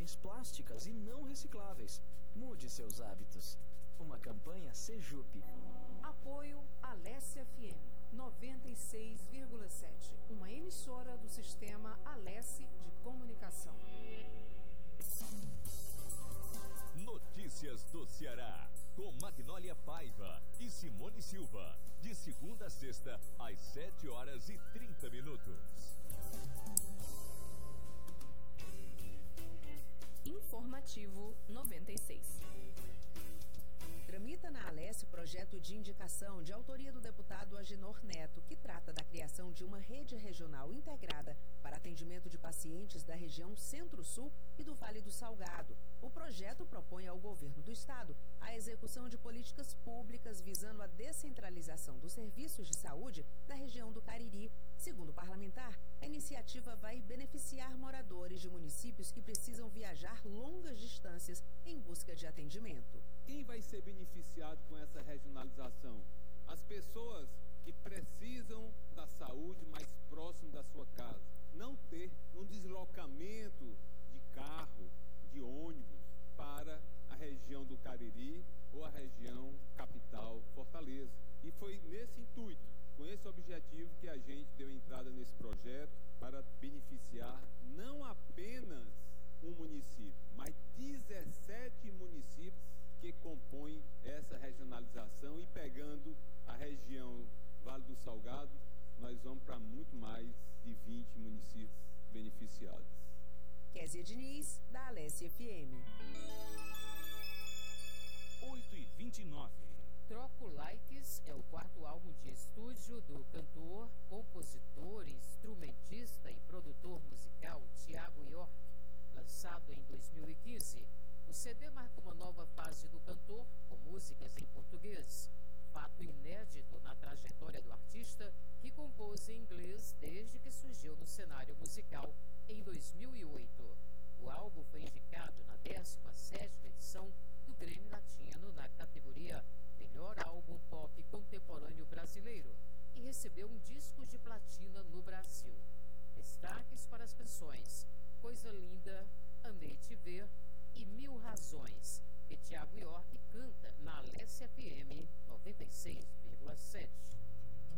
embalagens plásticas e não recicláveis. Mude seus hábitos. Uma campanha Sejup. Apoio Alesse FM 96,7, uma emissora do sistema Alesse de comunicação. Notícias do Ceará, com Magnólia Paiva e Simone Silva, de segunda a sexta, às 7h30. Informativo 96. Tramita na Alesse o projeto de indicação de autoria do deputado Agenor Neto, que trata da criação de uma rede regional integrada para atendimento de pacientes da região Centro-Sul e do Vale do Salgado. O projeto propõe ao governo do estado a execução de políticas públicas visando a descentralização dos serviços de saúde na região do Cariri. Segundo o parlamentar, a iniciativa vai beneficiar moradores de municípios que precisam viajar longas distâncias em busca de atendimento. Quem vai ser beneficiado com essa regionalização? As pessoas que precisam da saúde mais próximo da sua casa. Não ter um deslocamento de carro, de ônibus, para a região do Cariri ou a região capital, Fortaleza. E foi nesse intuito, com esse objetivo, que a gente deu entrada nesse projeto para beneficiar não apenas um município, mas 17 municípios que compõem essa regionalização, e pegando a região Vale do Salgado, nós vamos para muito mais de 20 municípios beneficiados. Kézia Diniz, da Alesse FM. 8h29. Troco Likes é o quarto álbum de estúdio do cantor, compositor, instrumentista e produtor musical Thiago York, lançado em 2015. O CD marca uma nova fase do cantor, com músicas em português, fato inédito na trajetória do artista, que compôs em inglês desde que surgiu no cenário musical em 2008. O álbum foi indicado na 17ª edição do Grêmio Latino na categoria Melhor Álbum Pop Contemporâneo Brasileiro e recebeu um disco de platina no Brasil. Destaques para as canções Coisa Linda, Amei Te Ver e Mil Razões, que Thiago York canta na Alesse FM 96,7.